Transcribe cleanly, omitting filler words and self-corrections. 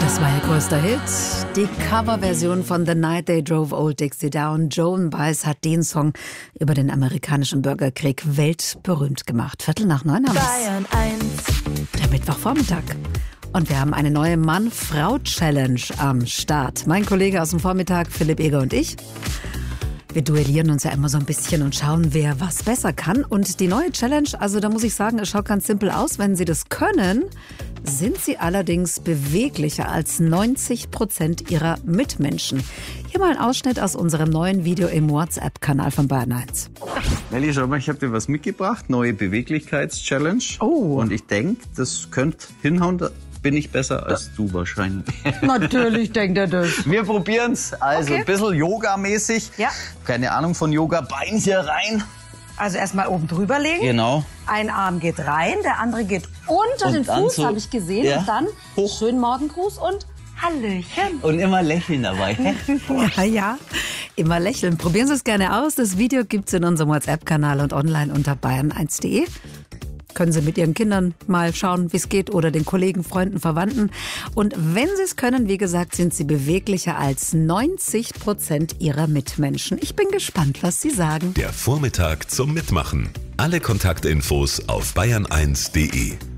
Das war ihr größter Hit. Die Coverversion von The Night They Drove Old Dixie Down. Joan Baez hat den Song über den amerikanischen Bürgerkrieg weltberühmt gemacht. 8:45 haben wir's. Bayern 1. Der Mittwochvormittag. Und wir haben eine neue Mann-Frau-Challenge am Start. Mein Kollege aus dem Vormittag, Philipp Eger und ich. Wir duellieren uns ja immer so ein bisschen und schauen, wer was besser kann. Und die neue Challenge, also da muss ich sagen, es schaut ganz simpel aus. Wenn Sie das können, sind Sie allerdings beweglicher als 90% Ihrer Mitmenschen. Hier mal ein Ausschnitt aus unserem neuen Video im WhatsApp-Kanal von Bayern 1. Nelly, schau mal, ich habe dir was mitgebracht. Neue Beweglichkeits-Challenge. Oh. Und ich denke, das könnte hinhauen. Da bin ich besser als du wahrscheinlich. Natürlich denkt er das. Wir probieren's. Also Okay. ein bisschen Yoga-mäßig. Ja. Keine Ahnung von Yoga. Bein hier rein. Also erstmal oben drüber legen. Genau. Ein Arm geht rein, der andere geht unter Und den dann Fuß, so, habe ich gesehen. ja, Und dann hoch. schön Morgengruß und Hallöchen. Und immer lächeln dabei. Ja, immer lächeln. Probieren Sie es gerne aus. Das Video gibt's in unserem WhatsApp-Kanal und online unter bayern1.de. Können Sie mit Ihren Kindern mal schauen, wie es geht, oder den Kollegen, Freunden, Verwandten. Und wenn Sie es können, wie gesagt, sind Sie beweglicher als 90% Ihrer Mitmenschen. Ich bin gespannt, was Sie sagen. Der Vormittag zum Mitmachen. Alle Kontaktinfos auf bayern1.de.